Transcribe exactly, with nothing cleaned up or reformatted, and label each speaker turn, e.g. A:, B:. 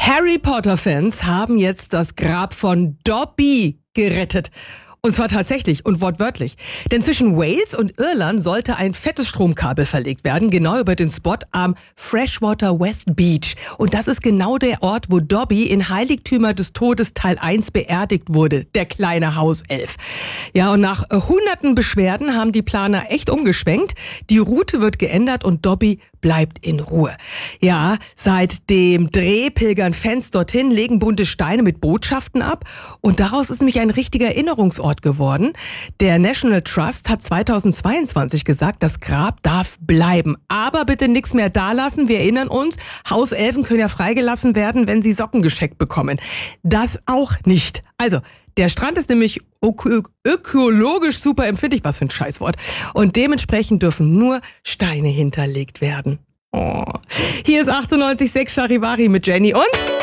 A: Harry Potter-Fans haben jetzt das Grab von Dobby gerettet. Und zwar tatsächlich und wortwörtlich. Denn zwischen Wales und Irland sollte ein fettes Stromkabel verlegt werden, genau über den Spot am Freshwater West Beach. Und das ist genau der Ort, wo Dobby in Heiligtümer des Todes Teil eins beerdigt wurde, der kleine Hauself. Ja, und nach äh, hunderten Beschwerden haben die Planer echt umgeschwenkt. Die Route wird geändert und Dobby bleibt in Ruhe. Ja, seit dem Dreh pilgern Fans dorthin, legen bunte Steine mit Botschaften ab und daraus ist nämlich ein richtiger Erinnerungsort geworden. Der National Trust hat zweitausendzweiundzwanzig gesagt, das Grab darf bleiben. Aber bitte nichts mehr dalassen. Wir erinnern uns, Hauselfen können ja freigelassen werden, wenn sie Socken geschenkt bekommen. Das auch nicht. Also, der Strand ist nämlich öko- ökologisch super empfindlich, was für ein Scheißwort. Und dementsprechend dürfen nur Steine hinterlegt werden. Oh. Hier ist achtundneunzig Komma sechs Charivari mit Jenny und...